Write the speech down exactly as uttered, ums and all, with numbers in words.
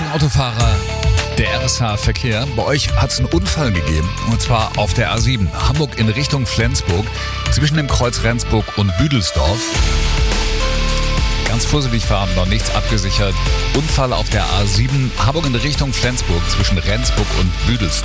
Achtung Autofahrer, der R S H-Verkehr. Bei euch hat es einen Unfall gegeben, und zwar auf der A sieben, Hamburg in Richtung Flensburg, zwischen dem Kreuz Rendsburg und Büdelsdorf. Ganz vorsichtig fahren, noch nichts abgesichert. Unfall auf der A sieben, Hamburg in Richtung Flensburg, zwischen Rendsburg und Büdelsdorf.